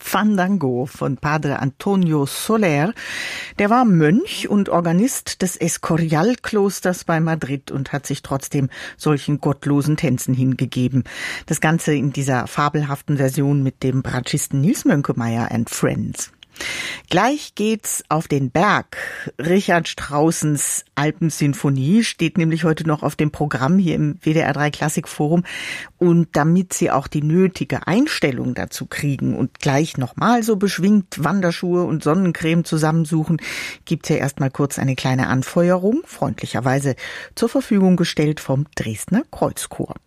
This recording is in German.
Fandango von Padre Antonio Soler. Der war Mönch und Organist des Escorial-Klosters bei Madrid und hat sich trotzdem solchen gottlosen Tänzen hingegeben. Das Ganze in dieser fabelhaften Version mit dem Bratschisten Nils Mönkemeyer and Friends. Gleich geht's auf den Berg. Richard Straussens Alpensinfonie steht nämlich heute noch auf dem Programm hier im WDR 3 Klassikforum. Und damit Sie auch die nötige Einstellung dazu kriegen und gleich nochmal so beschwingt Wanderschuhe und Sonnencreme zusammensuchen, gibt's ja erstmal kurz eine kleine Anfeuerung, freundlicherweise zur Verfügung gestellt vom Dresdner Kreuzchor.